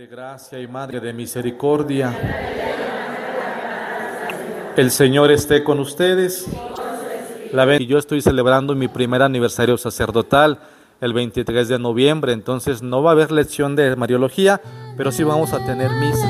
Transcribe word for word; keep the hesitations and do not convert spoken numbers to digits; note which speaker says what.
Speaker 1: de gracia y Madre de misericordia, el Señor esté con ustedes. La ben- y yo estoy celebrando mi primer aniversario sacerdotal el veintitrés de noviembre, entonces no va a haber lección de Mariología, pero sí vamos a tener misa.